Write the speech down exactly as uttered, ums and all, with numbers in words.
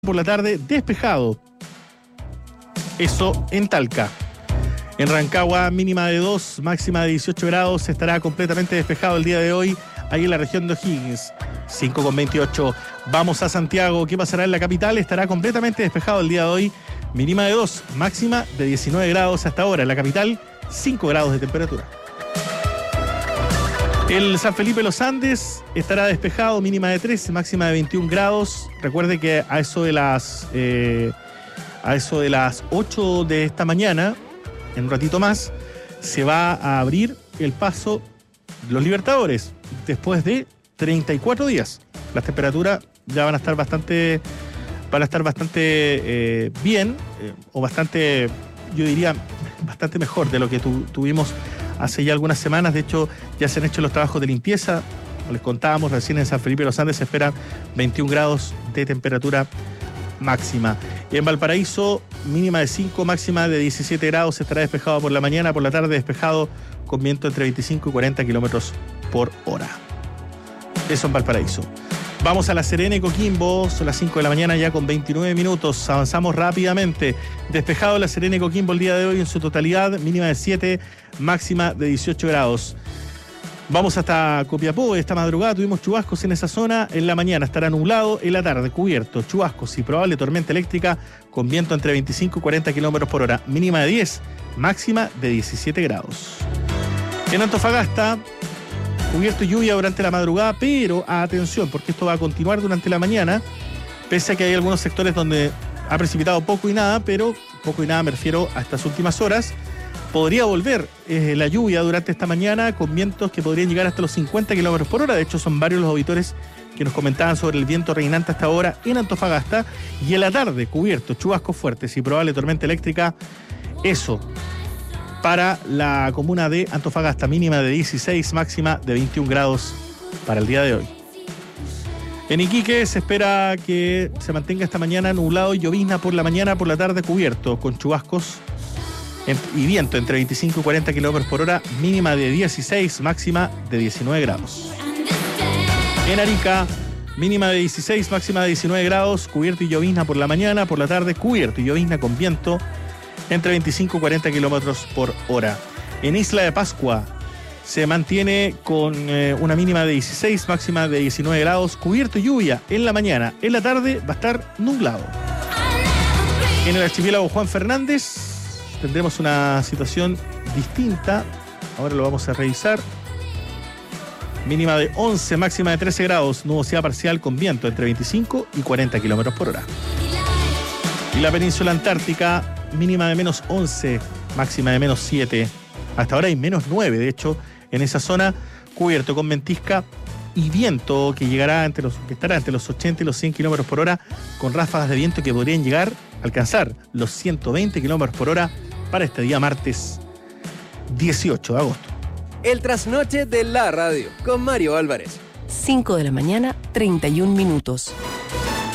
Por la tarde, despejado. Eso en Talca. En Rancagua, mínima de dos, máxima de dieciocho grados. Estará completamente despejado el día de hoy, ahí en la región de O'Higgins. cinco con veintiocho. Vamos a Santiago. ¿Qué pasará en la capital? Estará completamente despejado el día de hoy. Mínima de dos, máxima de diecinueve grados hasta ahora. En la capital, cinco grados de temperatura. El San Felipe de los Andes estará despejado, mínima de trece, máxima de veintiún grados. Recuerde que a eso de las eh, a eso de las ocho de esta mañana, en un ratito más, se va a abrir el paso de los Libertadores después de treinta y cuatro días. Las temperaturas ya van a estar bastante van a estar bastante eh, bien eh, o bastante, yo diría, bastante mejor de lo que tu, tuvimos hace ya algunas semanas. De hecho, ya se han hecho los trabajos de limpieza. Como les contábamos, recién en San Felipe de los Andes se esperan veintiún grados de temperatura máxima. En Valparaíso, mínima de cinco, máxima de diecisiete grados. Estará despejado por la mañana, por la tarde despejado con viento entre veinticinco y cuarenta kilómetros por hora. Eso en Valparaíso. Vamos a La Serena y Coquimbo, son las cinco de la mañana ya con veintinueve minutos, avanzamos rápidamente. Despejado La Serena y Coquimbo el día de hoy en su totalidad, mínima de siete, máxima de dieciocho grados. Vamos hasta Copiapó, esta madrugada tuvimos chubascos en esa zona, en la mañana estará nublado, en la tarde cubierto, chubascos y probable tormenta eléctrica con viento entre veinticinco y cuarenta kilómetros por hora, mínima de diez, máxima de diecisiete grados. En Antofagasta, cubierto y lluvia durante la madrugada, pero atención, porque esto va a continuar durante la mañana, pese a que hay algunos sectores donde ha precipitado poco y nada, pero poco y nada me refiero a estas últimas horas. Podría volver eh, la lluvia durante esta mañana con vientos que podrían llegar hasta los cincuenta kilómetros por hora. De hecho, son varios los auditores que nos comentaban sobre el viento reinante hasta ahora en Antofagasta. Y en la tarde, cubierto, chubascos fuertes y probable tormenta eléctrica. Eso para la comuna de Antofagasta, mínima de dieciséis, máxima de veintiún grados para el día de hoy. En Iquique se espera que se mantenga esta mañana nublado y llovizna por la mañana, por la tarde cubierto, con chubascos y viento entre veinticinco y cuarenta kilómetros por hora, mínima de dieciséis, máxima de diecinueve grados. En Arica, mínima de dieciséis, máxima de diecinueve grados, cubierto y llovizna por la mañana, por la tarde cubierto y llovizna con viento entre veinticinco y cuarenta kilómetros por hora. En Isla de Pascua se mantiene con eh, una mínima de dieciséis, máxima de diecinueve grados, cubierto y lluvia en la mañana. En la tarde va a estar nublado. En el archipiélago Juan Fernández tendremos una situación distinta. Ahora lo vamos a revisar. Mínima de once, máxima de trece grados, nubosidad parcial con viento entre veinticinco y cuarenta kilómetros por hora. Y la península antártica, mínima de menos once, máxima de menos siete. Hasta ahora hay menos nueve, de hecho, en esa zona, cubierto con ventisca y viento que llegará entre los, que estará entre los ochenta y los cien kilómetros por hora, con ráfagas de viento que podrían llegar a alcanzar los ciento veinte kilómetros por hora para este día martes dieciocho de agosto. El trasnoche de la radio con Mario Álvarez. cinco de la mañana, treinta y un minutos.